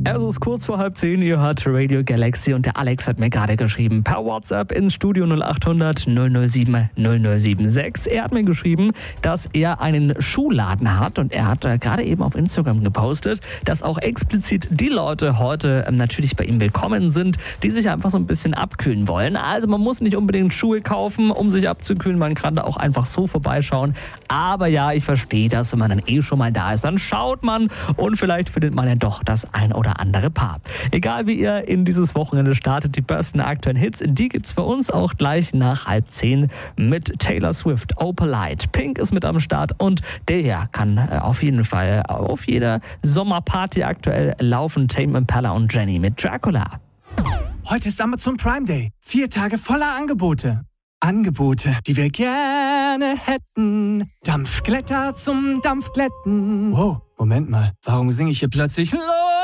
Es ist kurz vor 9:30, ihr hört Radio Galaxy und der Alex hat mir gerade geschrieben, per WhatsApp ins Studio 0800 007 0076. Er hat mir geschrieben, dass er einen Schuhladen hat und er hat gerade eben auf Instagram gepostet, dass auch explizit die Leute heute natürlich bei ihm willkommen sind, die sich einfach so ein bisschen abkühlen wollen. Also man muss nicht unbedingt Schuhe kaufen, um sich abzukühlen, man kann da auch einfach so vorbeischauen. Aber ja, ich verstehe das, wenn man dann schon mal da ist, dann schaut man und vielleicht findet man ja doch das ein oder andere Paar. Egal wie ihr in dieses Wochenende startet, die besten aktuellen Hits, die gibt's bei uns auch gleich nach 9:30 mit Taylor Swift, Opalite. Pink ist mit am Start und der hier kann auf jeden Fall auf jeder Sommerparty aktuell laufen. Tame Impala und Jenny mit Dracula. Heute ist Amazon Prime Day. 4 Tage voller Angebote. Angebote, die wir gerne hätten. Dampfglätter zum Dampfglätten. Wow, Moment mal. Warum singe ich hier plötzlich